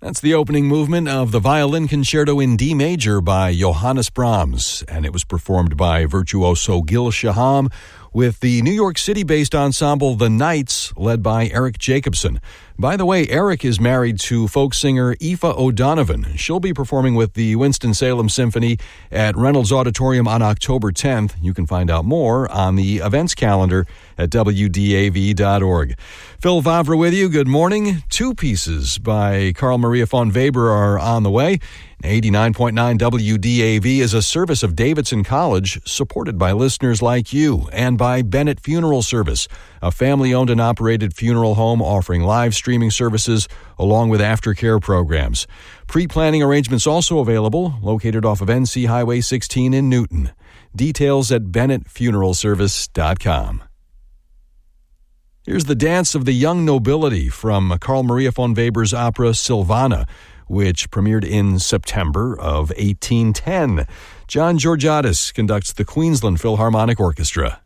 That's the opening movement of the Violin Concerto in D Major by Johannes Brahms, and it was performed by virtuoso Gil Shaham with the New York City-based ensemble The Knights, led by Eric Jacobson. By the way, Eric is married to folk singer Aoife O'Donovan. She'll be performing with the Winston-Salem Symphony at Reynolds Auditorium on October 10th. You can find out more on the events calendar at wdav.org. Phil Vavra with you. Good morning. Two pieces by Carl Maria von Weber are on the way. 89.9 WDAV is a service of Davidson College, supported by listeners like you, and by Bennett Funeral Service, a family-owned and operated funeral home offering live streaming services along with aftercare programs. Pre-planning arrangements also available, located off of NC Highway 16 in Newton. Details at bennettfuneralservice.com. Here's the Dance of the Young Nobility from Carl Maria von Weber's opera Silvana, which premiered in September of 1810. John Georgiadis conducts the Queensland Philharmonic Orchestra.